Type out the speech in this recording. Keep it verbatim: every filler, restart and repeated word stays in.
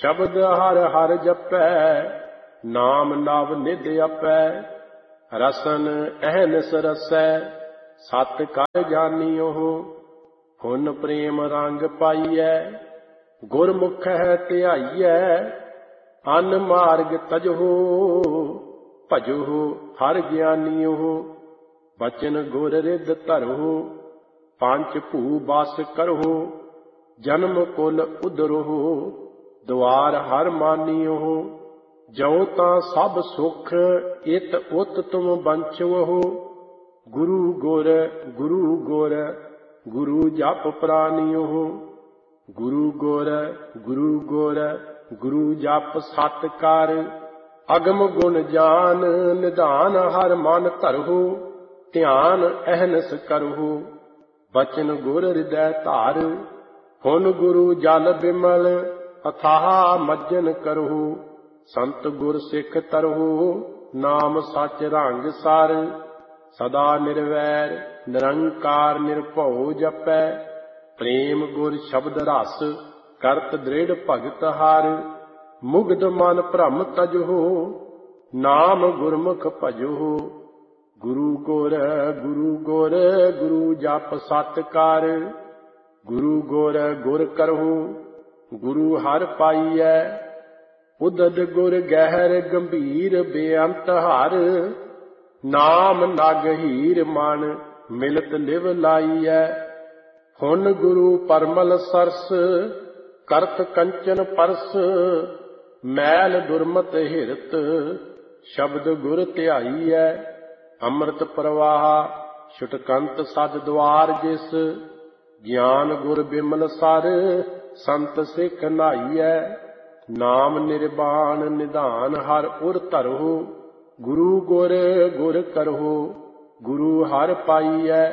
ਸ਼ਬਦ ਹਰ ਹਰ ਜਪੈ, ਨਾਮ ਨਵ ਨਿਧ ਆਪੈ। ਰਸਨ ਅਹਨਿਸ ਰਸੈ, ਸਤ ਕਰ ਜਾਣੀਓ। ਹੁਨ ਪ੍ਰੇਮ ਰੰਗ ਪਾਈਐ, ਗੁਰਮੁਖ ਹੈ ਧਿਆਈਐ। ਅਨ ਮਾਰਗ ਤਜਹੁ, ਭਜਹੁ ਹਰ ਗਿਆਨੀਓ। ਬਚਨ ਗੁਰ ਰਿਧ ਧਰਹੁ, ਪੰਚ ਭੂ ਬਸ ਕਰਹੁ। ਜਨਮ ਕੁਲ ਉਧਰਹੁ, ਦੁਆਰ ਹਰ ਮਾਨੀਓ। ਜਉ ਤਾਂ ਸਭ ਸੁਖ, ਇਤ ਉਤ ਤੁਮ ਬੰਚਵਹੁ। ਗੁਰੂ ਗੁਰ ਗੁਰੂ ਗੁਰ, ਗੁਰੂ ਜਪ ਪ੍ਰਾਨੀਓ। ਗੁਰੂ ਗੁਰ ਗੁਰੂ ਗੁਰ, ਗੁਰੂ ਜਪ ਸਤ ਕਰ। ਅਗਮ ਗੁਣ ਜਾਨ, ਨਿਧਾਨ ਹਰ ਮਨ ਧਰਹੁ। ਧਿਆਨ ਅਹਨਿਸ ਕਰਹੁ, ਬਚਨ ਗੁਰ ਹਿਰਦੈ ਧਾਰ। ਹੁਨ ਗੁਰੂ ਜਲ ਬਿਮਲ, ਅਥਾਹ ਮੱਜਨ ਕਰਹੁ। ਸੰਤ ਗੁਰ ਸਿੱਖ ਤਰਹੁ, ਨਾਮ ਸਚ ਰੰਗ ਸਰ। ਸਦਾ ਨਿਰਵੈਰ ਨਿਰੰਕਾਰ ਨਿਰਭਉ ਜਪੈ। ਪ੍ਰੇਮ ਗੁਰ ਸ਼ਬਦ ਰਸ, ਕਰਤ ਦ੍ਰਿੜ ਭਗਤ ਹਰ। ਮੁਗਧ ਮਨ ਭ੍ਰਮ ਤਜਹੁ, ਨਾਮ ਗੁਰਮੁਖ ਭਜਹੁ। ਗੁਰੂ ਗੁਰ ਗੁਰੂ ਗੁਰ, ਗੁਰੂ ਜਪ ਸਤ ਕਰ। ਗੁਰੂ ਗੁਰ ਗੁਰ ਕਰਹੁ, ਗੁਰੂ ਹਰਿ ਪਾਈਐ। ਉਦਦ ਗੁਰ ਗਹਿਰ ਗੰਭੀਰ, ਬੇਅੰਤ ਹਰ। ਨਾਮ ਨਗ ਹੀਰ ਮਨ, ਮਿਲਤ ਲਿਵ ਲਾਈਐ। ਹੁਨ ਗੁਰੂ ਪਰਮਲ ਸਰਸ, ਕਰਤ ਕੰਚਨ ਪਰਸ। ਮੈਲ ਦੁਰਮਤ ਹਿਰਤ, ਸ਼ਬਦ ਗੁਰ ਧਿਆਈਐ। ਅੰਮ੍ਰਿਤ ਪ੍ਰਵਾਹ, ਛੁਟਕੰਤ ਸਦ ਦੁਆਰ ਜਿਸ। ਗਿਆਨ ਗੁਰ ਬਿਮਲ ਸਰ, ਸੰਤ ਸਿੱਖ ਨਾਈਐ। ਨਾਮ ਨਿਰਵਾਣ ਨਿਧਾਨ ਹਰ ਉਰ ਧਰਹੁ। ਗੁਰੂ ਗੁਰ ਗੁਰ ਕਰਹੁ, ਗੁਰੂ ਹਰਿ ਪਾਈਐ।